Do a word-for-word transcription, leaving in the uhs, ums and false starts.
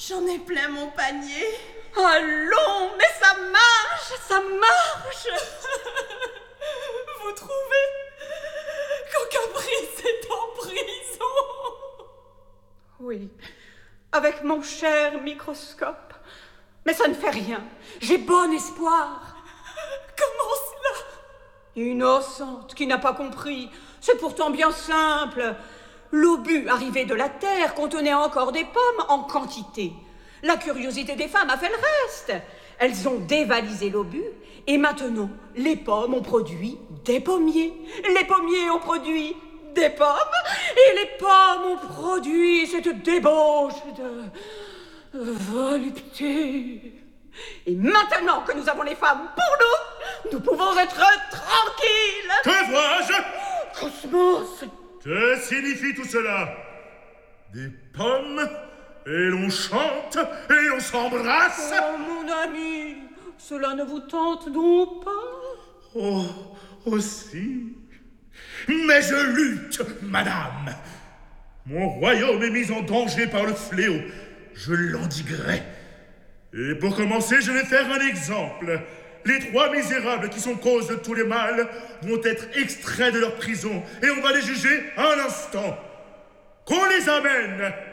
J'en ai plein mon panier. Allons, mais ça marche, ça marche. Vous trouvez qu'en Caprice est en prison? Oui, avec mon cher microscope. Mais ça ne fait rien. J'ai bon espoir. Comment cela? Innocente, qui n'a pas compris. C'est pourtant bien simple. L'obus arrivé de la terre contenait encore des pommes en quantité. La curiosité des femmes a fait le reste. Elles ont dévalisé l'obus et maintenant, les pommes ont produit des pommiers. Les pommiers ont produit des pommes et les pommes ont produit cette débauche de volupté. Et maintenant que nous avons les femmes pour nous, nous pouvons être tranquilles. Que vois-je? Cosmos! Que signifie tout cela? Des pommes? Et l'on chante? Et l'on s'embrasse? Oh, mon ami, cela ne vous tente donc pas? Oh, aussi. Mais je lutte, madame. Mon royaume est mis en danger par le fléau. Je l'endiguerai. Et pour commencer, je vais faire un exemple. Les trois misérables qui sont cause de tous les mâles vont être extraits de leur prison et on va les juger à l'instant. Qu'on les amène.